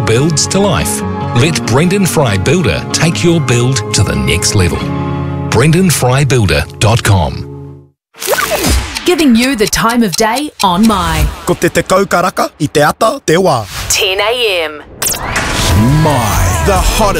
builds to life. Let Brendan Fry Builder take your build to the next level. BrendanFryBuilder.com. Giving you the time of day on My. Ko te kaukaraka I te ata te wā. 10 a.m. My, the hottest